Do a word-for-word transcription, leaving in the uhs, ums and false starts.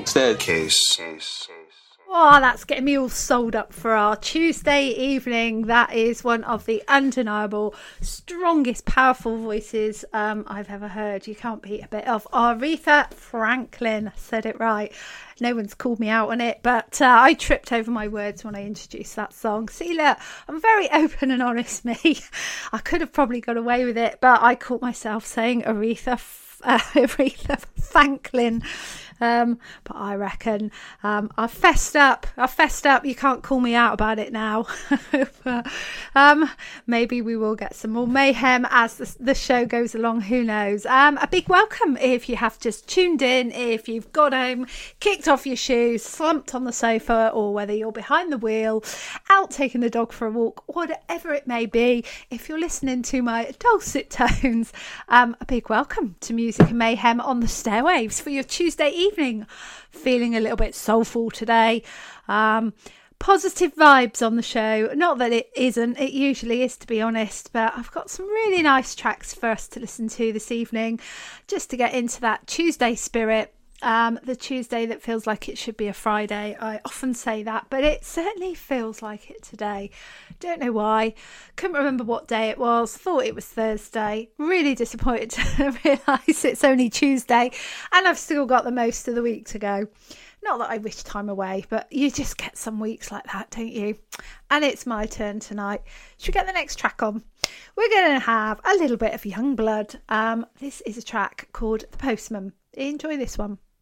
Staircase. Oh, that's getting me all sold up for our Tuesday evening. That is one of the undeniable, strongest, powerful voices um, I've ever heard. You can't beat a bit of Aretha Franklin. I said it right. No one's called me out on it, but uh, I tripped over my words when I introduced that song. See, look, I'm very open and honest, me. I could have probably got away with it, but I caught myself saying Aretha, uh, Aretha Franklin. Um, but I reckon um, I've fessed up. I've fessed up. You can't call me out about it now. but, um, maybe we will get some more mayhem as the, the show goes along. Who knows? Um, a big welcome if you have just tuned in, if you've got home, kicked off your shoes, slumped on the sofa, or whether you're behind the wheel, out taking the dog for a walk, whatever it may be. If you're listening to my dulcet tones, um, a big welcome to Music and Mayhem on the Stairwaves for your Tuesday evening. Evening, feeling a little bit soulful today. Um, positive vibes on the show. Not that it isn't, it usually is, to be honest, but I've got some really nice tracks for us to listen to this evening, just to get into that Tuesday spirit. Um, the Tuesday that feels like it should be a Friday. I often say that, but it certainly feels like it today. Don't know why. Couldn't remember what day it was. Thought it was Thursday. Really disappointed to realise it's only Tuesday and I've still got the most of the week to go. Not that I wish time away, but you just get some weeks like that, don't you? And it's my turn tonight. Should we get the next track on? We're going to have a little bit of Youngblood. Um, this is a track called The Postman. Enjoy this one.